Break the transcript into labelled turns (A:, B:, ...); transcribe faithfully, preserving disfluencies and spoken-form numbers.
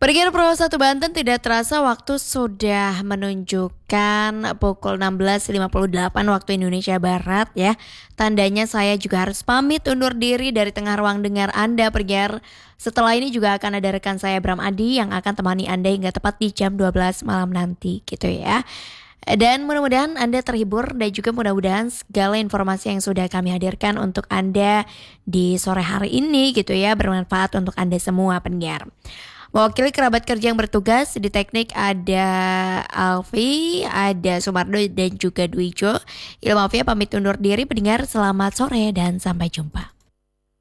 A: Pergi Pro satu Banten tidak terasa waktu sudah menunjukkan pukul enam belas lima puluh delapan waktu Indonesia Barat ya. Tandanya saya juga harus pamit undur diri dari tengah ruang dengar Anda Pergiar. Setelah ini juga akan ada rekan saya Bram Adi yang akan temani Anda hingga tepat di jam dua belas malam nanti gitu ya. Dan mudah-mudahan Anda terhibur dan juga mudah-mudahan segala informasi yang sudah kami hadirkan untuk Anda di sore hari ini gitu ya bermanfaat untuk Anda semua pendengar. Mewakili kerabat kerja yang bertugas di teknik ada Alfi, ada Sumardo dan juga Dwijo. Ilmu Alfi pamit undur diri pendengar, selamat sore dan sampai jumpa.